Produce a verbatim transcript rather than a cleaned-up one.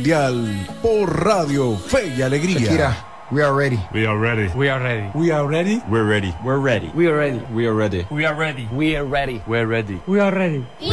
Mundial por Radio Fe y Alegría. Shakira, we are ready. We are ready. We are ready. We are ready. We're ready. We're ready. We are ready. We are ready. We are ready. We are ready. We're ready. We are ready. We